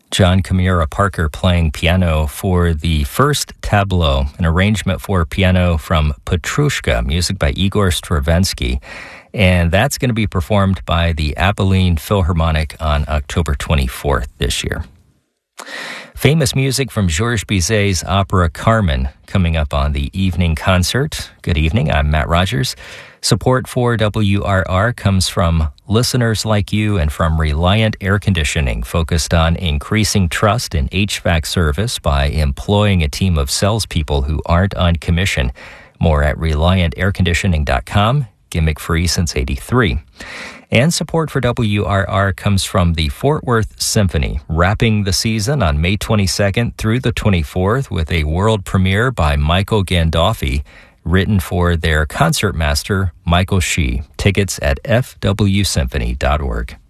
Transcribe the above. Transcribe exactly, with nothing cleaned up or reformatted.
John Kamira Parker playing piano for the first tableau, an arrangement for piano from Petrushka, music by Igor Stravinsky. And that's going to be performed by the Abilene Philharmonic on October twenty-fourth this year. Famous music from Georges Bizet's opera Carmen coming up on the evening concert. Good evening, I'm Matt Rogers. Support for W R R comes from listeners like you and from Reliant Air Conditioning, focused on increasing trust in H V A C service by employing a team of salespeople who aren't on commission. More at reliant air conditioning dot com, gimmick-free since eighty-three. And support for W R R comes from the Fort Worth Symphony, wrapping the season on May twenty-second through the twenty-fourth with a world premiere by Michael Gandolfi, written for their concertmaster, Michael Shee. Tickets at f w symphony dot org.